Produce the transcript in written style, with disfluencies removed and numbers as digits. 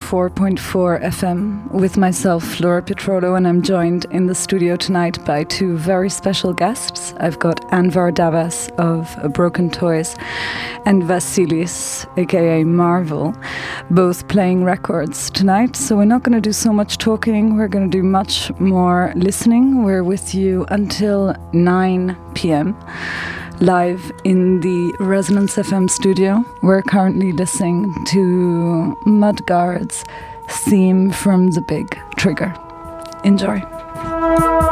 104.4 FM with myself, Flora Petrolo, and I'm joined in the studio tonight by two very special guests. I've got Anvar Davas of Broken Toys and Vasilis, aka Marvel, both playing records tonight. So we're not going to do so much talking, we're going to do much more listening. We're with you until 9 p.m. live in the Resonance FM studio. We're currently listening to Mudguard's theme from The Big Trigger. Enjoy.